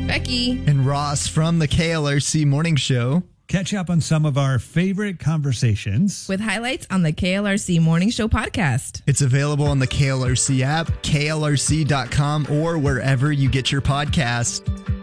Becky. And Ross from the KLRC Morning Show. Catch up on some of our favorite conversations with highlights on the KLRC Morning Show podcast. It's available on the KLRC app, klrc.com, or wherever you get your podcasts.